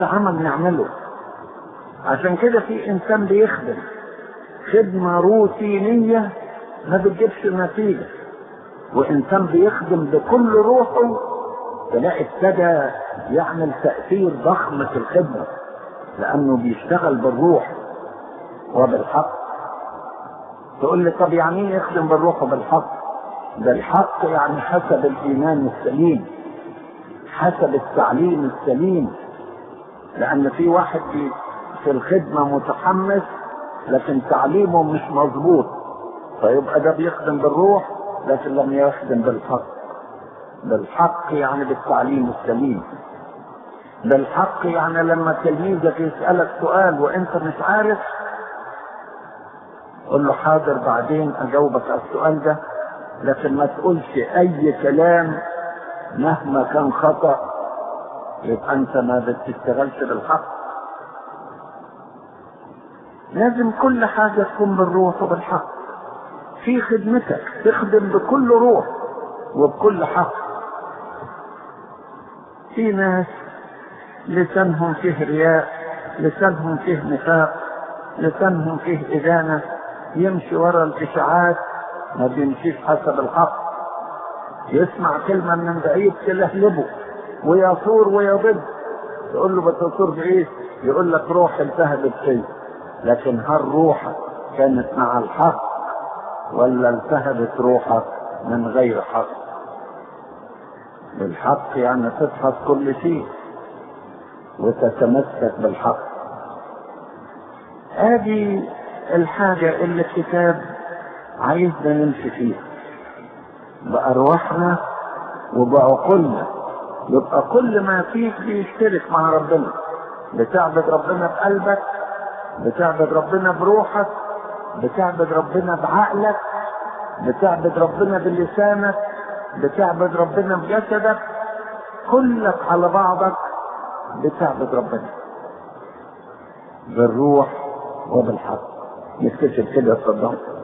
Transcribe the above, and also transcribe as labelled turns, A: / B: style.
A: عمل نعمله. عشان كده في انسان بيخدم خدمة روتينية ما بتجيبش نتيجة، وانسان بيخدم بكل روحه تلاقي ابتدى يعمل تأثير ضخم في الخدمة، لانه بيشتغل بالروح وبالحق. تقول لي طب يعني ايه يخدم بالروح وبالحق؟ بالحق يعني حسب الايمان السليم، حسب التعليم السليم. لان في واحد في الخدمة متحمس لكن تعليمه مش مظبوط، فيبقى ده بيخدم بالروح لكن لم يخدم بالحق. بالحق يعني بالتعليم السليم. بالحق يعني لما تلميذك يسألك سؤال وانت مش عارف، قل له حاضر بعدين اجاوبك على السؤال ده، لكن ما تقولش اي كلام مهما كان خطأ، يبقى انت ما بتشتغلش بالحق. لازم كل حاجة تكون بالروح وبالحق. في خدمتك تخدم بكل روح وبكل حق. في ناس لسانهم فيه رياء، لسانهم فيه نفاق، لسانهم فيه إدانة، يمشي ورا الإشاعات، ما بيمشيش حسب الحق. يسمع كلمة من بعيد تلهلبه ويصور ويضد، تقول له بتصور بإيه؟ يقول لك روح التهبت فيه. لكن هل روحك كانت مع الحق ولا التهبت روحك من غير حق؟ بالحق يعني تفحص كل شيء وتتمسك بالحق. هذه الحاجة اللي الكتاب عايزنا نمشي فيها بأرواحنا وبعقولنا. يبقى كل ما فيك بيشترك مع ربنا. بتعبد ربنا بقلبك، بتعبد ربنا بروحك، بتعبد ربنا بعقلك، بتعبد ربنا بلسانك، بتعبد ربنا بجسدك، كلك على بعضك بتعبد ربنا بالروح وبالحق. نكتشف كده. اتفضل.